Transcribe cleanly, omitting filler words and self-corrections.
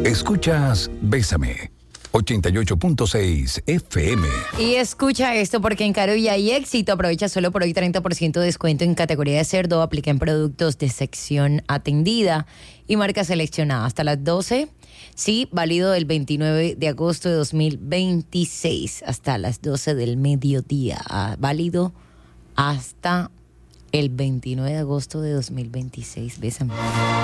Escuchas Bésame, 88.6 FM. Y escucha esto porque en Carolla hay éxito. Aprovecha solo por hoy 30% de descuento en categoría de cerdo. Aplica en productos de sección atendida y marca seleccionada hasta las 12. Sí, válido del 29 de agosto de 2026 hasta las 12 del mediodía. Válido hasta el 29 de agosto de 2026. Bésame.